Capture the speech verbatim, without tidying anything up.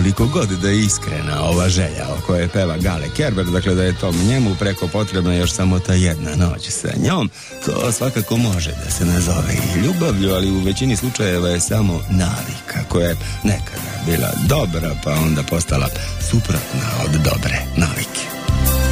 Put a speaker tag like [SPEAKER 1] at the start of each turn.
[SPEAKER 1] koliko god da je iskrena ova želja o kojoj peva Gale Kerber, dakle da je to njemu preko potrebna još samo ta jedna noć sa njom, to svakako može da se nazove i ljubavlju, ali u većini slučajeva je samo navika koja je nekada bila dobra pa onda postala suprotna od dobre navike.